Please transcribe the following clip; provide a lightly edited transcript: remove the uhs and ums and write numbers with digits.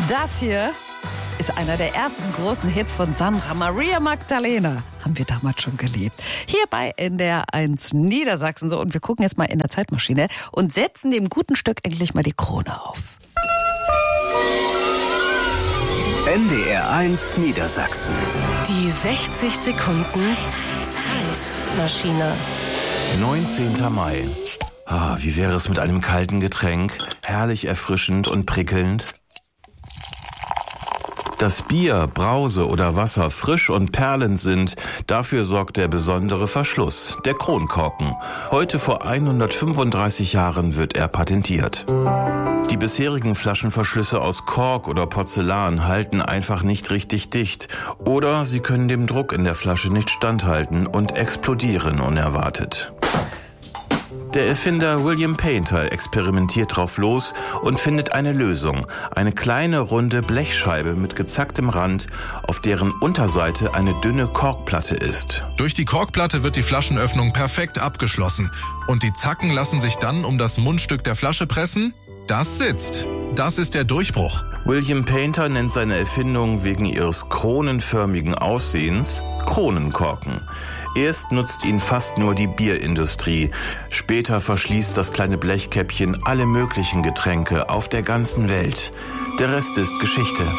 Das hier ist einer der ersten großen Hits von Sandra Maria Magdalena. Haben wir damals schon geliebt. Hier bei NDR 1 Niedersachsen. So, und wir gucken jetzt mal in der Zeitmaschine und setzen dem guten Stück endlich mal die Krone auf. NDR 1 Niedersachsen. Die 60 Sekunden Zeitmaschine. 19. Mai. Wie wäre es mit einem kalten Getränk? Herrlich erfrischend und prickelnd. Dass Bier, Brause oder Wasser frisch und perlend sind, dafür sorgt der besondere Verschluss, der Kronkorken. Heute vor 135 Jahren wird er patentiert. Die bisherigen Flaschenverschlüsse aus Kork oder Porzellan halten einfach nicht richtig dicht oder sie können dem Druck in der Flasche nicht standhalten und explodieren unerwartet. Der Erfinder William Painter experimentiert drauf los und findet eine Lösung. Eine kleine, runde Blechscheibe mit gezacktem Rand, auf deren Unterseite eine dünne Korkplatte ist. Durch die Korkplatte wird die Flaschenöffnung perfekt abgeschlossen. Und die Zacken lassen sich dann um das Mundstück der Flasche pressen. Das sitzt. Das ist der Durchbruch. William Painter nennt seine Erfindung wegen ihres kronenförmigen Aussehens Kronenkorken. Erst nutzt ihn fast nur die Bierindustrie. Später verschließt das kleine Blechkäppchen alle möglichen Getränke auf der ganzen Welt. Der Rest ist Geschichte.